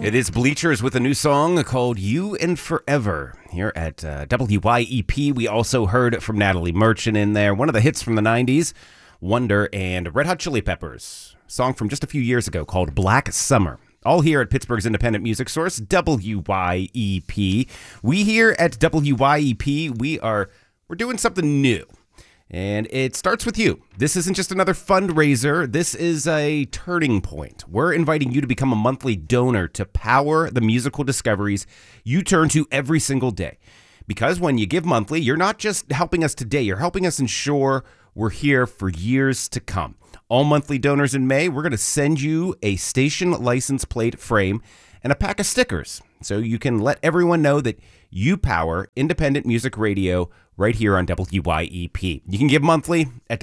It is Bleachers with a new song called You and Forever here at WYEP. We also heard from Natalie Merchant in there, one of the hits from the 90s, Wonder, and Red Hot Chili Peppers, a song from just a few years ago called Black Summer. All here at Pittsburgh's independent music source, WYEP. We here at WYEP, we're doing something new. And it starts with you. This isn't just another fundraiser. This is a turning point. We're inviting you to become a monthly donor to power the musical discoveries you turn to every single day. Because when you give monthly, you're not just helping us today, you're helping us ensure we're here for years to come. All monthly donors in May, we're going to send you a station license plate frame and a pack of stickers so you can let everyone know that you power independent music radio right here on WYEP. You can give monthly at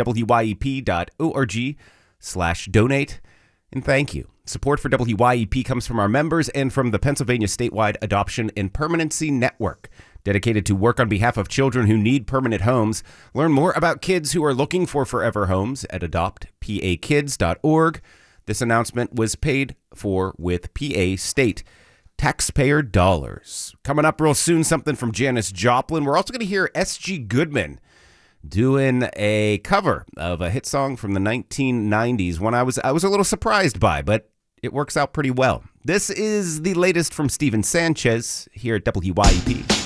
wyep.org/donate. And thank you. Support for WYEP comes from our members and from the Pennsylvania Statewide Adoption and Permanency Network, dedicated to work on behalf of children who need permanent homes. Learn more about kids who are looking for forever homes at adoptpakids.org. This announcement was paid for with PA State taxpayer dollars. Coming up real soon, something from Janis Joplin. We're also going to hear S.G. Goodman doing a cover of a hit song from the 1990s, one I was a little surprised by, but it works out pretty well. This is the latest from Steven Sanchez here at WYEP.